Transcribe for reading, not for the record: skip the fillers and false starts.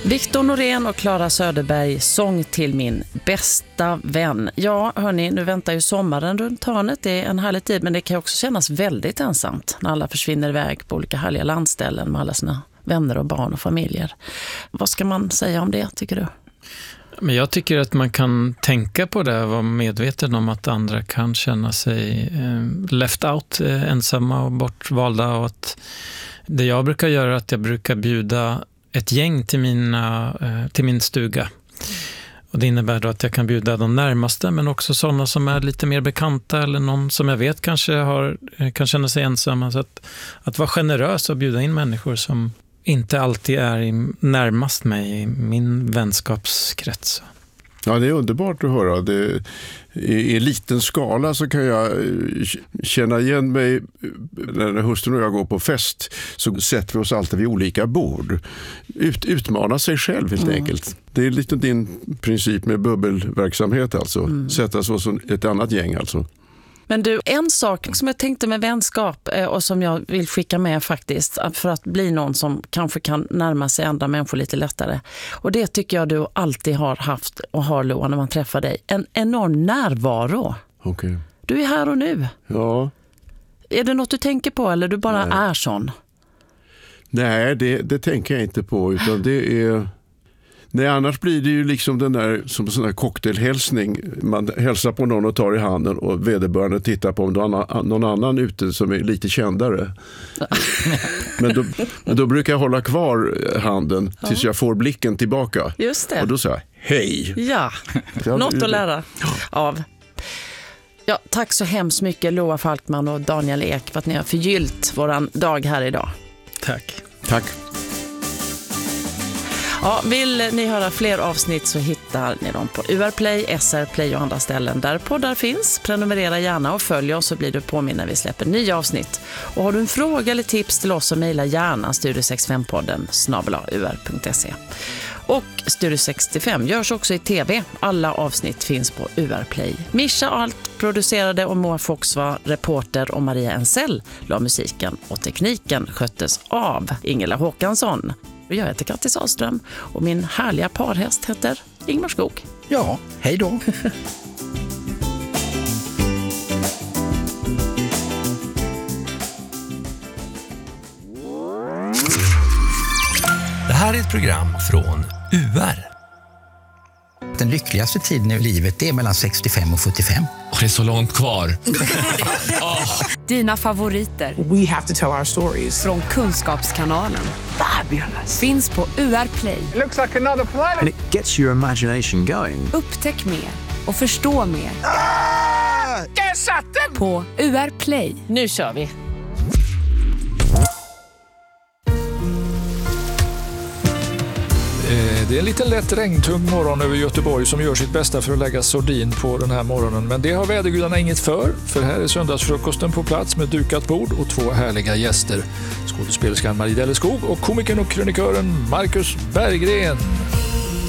Viktor Norén och Clara Söderberg, sång till min bästa vän. Ja, hörni, nu väntar ju sommaren runt hörnet. Det är en härlig tid, men det kan också kännas väldigt ensamt när alla försvinner iväg på olika härliga landställen med alla sina vänner och barn och familjer. Vad ska man säga om det, tycker du? Men jag tycker att man kan tänka på det och vara medveten om att andra kan känna sig left out, ensamma och bortvalda. Och att det jag brukar göra är att jag brukar bjuda ett gäng till min stuga. Och det innebär då att jag kan bjuda de närmaste, men också sådana som är lite mer bekanta eller någon som jag vet kanske kan känna sig ensamma. Så att vara generös och bjuda in människor som inte alltid är närmast mig i min vänskapskrets. Ja, det är underbart att höra. I liten skala så kan jag känna igen mig när hustrun och jag går på fest, så sätter vi oss alltid vid olika bord. Utmana sig själv helt enkelt. Det är lite din princip med bubbelverksamhet alltså. Sätta sig hos ett annat gäng alltså. Men du, en sak som jag tänkte med vänskap och som jag vill skicka med faktiskt, för att bli någon som kanske kan närma sig andra människor lite lättare. Och det tycker jag du alltid har haft och har, Loa, när man träffar dig. En enorm närvaro. Okay. Du är här och nu. Ja. Är det något du tänker på eller du bara är sån? Nej, det tänker jag inte på, utan det är... Nej, annars blir det ju liksom den där, som en sån här cocktailhälsning. Man hälsar på någon och tar i handen och vederbörande tittar på någon annan ute som är lite kändare. Men då brukar jag hålla kvar handen tills jag får blicken tillbaka. Just det. Och då säger jag, hej! Ja, något att lära av. Ja, tack så hemskt mycket Loa Falkman och Daniel Ek för att ni har förgyllt våran dag här idag. Tack. Tack. Ja, vill ni höra fler avsnitt så hittar ni dem på UR Play, SR Play och andra ställen där poddar finns. Prenumerera gärna och följ oss så blir du påminn när vi släpper nya avsnitt. Och har du en fråga eller tips till oss så mejla gärna studio65podden@ur.se. Och Studio 65 görs också i tv. Alla avsnitt finns på UR Play. Mischa Alt producerade och Moa Fox var reporter och Maria Ensell la musiken och tekniken sköttes av Ingela Håkansson. Jag heter Kattis Ahlström och min härliga parhäst heter Ingmar Skog. Ja, hej då. Det här är ett program från UR. Den lyckligaste tiden i livet är mellan 65 och 75. Och det är så långt kvar. Dina favoriter. We have to tell our stories. Från Kunskapskanalen. Fabulous. Finns på UR Play. It looks like another planet. And it gets your imagination going. Upptäck mer och förstå mer. Där satt den! På UR Play. Nu kör vi! Det är en liten lätt regntung morgon över Göteborg som gör sitt bästa för att lägga sordin på den här morgonen. Men det har vädergudarna inget för här är söndagsfrukosten på plats med dukat bord och 2 härliga gäster. Skådespelerskan Marie Delleskog och komikern och krönikören Marcus Berggren.